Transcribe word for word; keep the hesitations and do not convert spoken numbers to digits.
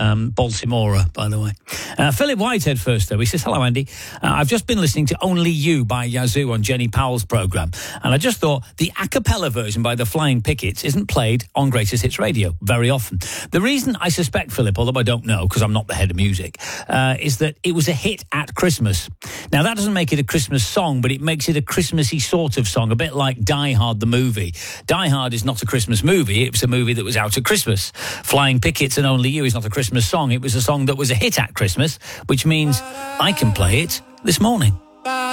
Um, Baltimora, by the way. Uh, Philip Whitehead first, though. He says, hello, Andy. Uh, I've just been listening to Only You by Yazoo on Jenny Powell's programme, and I just thought the a cappella version by the Flying Pickets isn't played on Greatest Hits Radio very often. The reason I suspect, Philip, although I don't know because I'm not the head of music, uh, is that it was a hit at Christmas. Now, that doesn't make it a Christmas song, but it makes it a Christmassy sort of song, a bit like Die Hard, the movie. Die Hard is not a Christmas movie. It was a movie that was out at Christmas. Flying Pickets and Only You is not a Christmas song. It was a song that was a hit at Christmas, which means I can play it this morning.